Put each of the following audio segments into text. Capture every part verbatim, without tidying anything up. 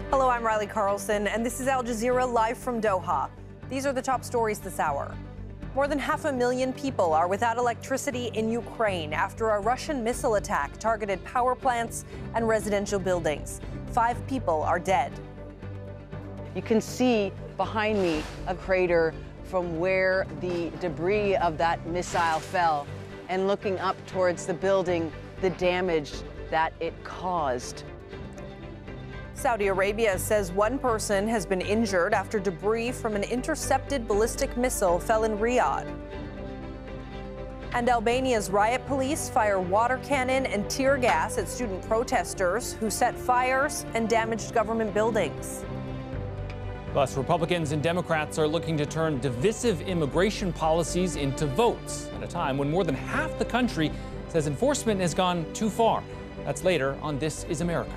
Hello, I'm Riley Carlson, and this is Al Jazeera live from Doha. These are the top stories this hour. More than half a million people are without electricity in Ukraine after a Russian missile attack targeted power plants and residential buildings. Five people are dead. You can see behind me a crater from where the debris of that missile fell, and looking up towards the building, the damage that it caused. Saudi Arabia says one person has been injured after debris from an intercepted ballistic missile fell in Riyadh. And Albania's riot police fire water cannon and tear gas at student protesters who set fires and damaged government buildings. Plus, Republicans and Democrats are looking to turn divisive immigration policies into votes at a time when more than half the country says enforcement has gone too far. That's later on This Is America.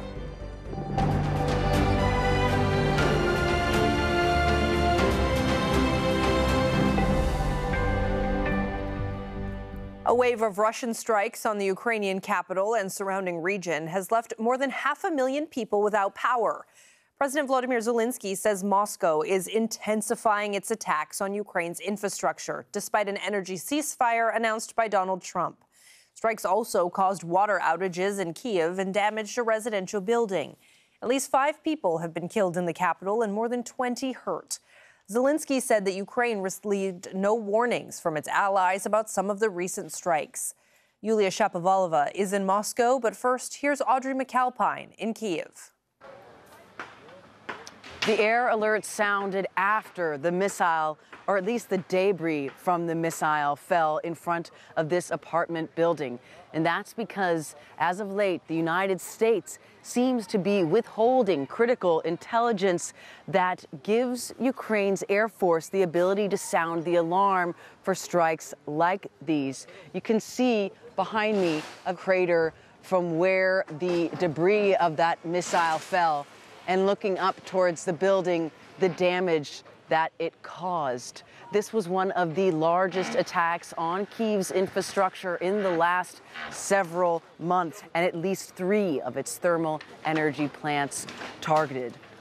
A wave of Russian strikes on the Ukrainian capital and surrounding region has left more than half a million people without power. President Volodymyr Zelensky says Moscow is intensifying its attacks on Ukraine's infrastructure, despite an energy ceasefire announced by Donald Trump. Strikes also caused water outages in Kyiv and damaged a residential building. At least five people have been killed in the capital and more than twenty hurt. Zelensky said that Ukraine received no warnings from its allies about some of the recent strikes. Yulia Shapovalova is in Moscow, but first, here's Audrey McAlpine in Kyiv. The air alert sounded after the missile, or at least the debris from the missile, fell in front of this apartment building. And that's because, as of late, the United States seems to be withholding critical intelligence that gives Ukraine's Air Force the ability to sound the alarm for strikes like these. You can see behind me a crater from where the debris of that missile fell, and looking up towards the building, the damage that it caused. This was one of the largest attacks on Kyiv's infrastructure in the last several months, and at least three of its thermal energy plants targeted.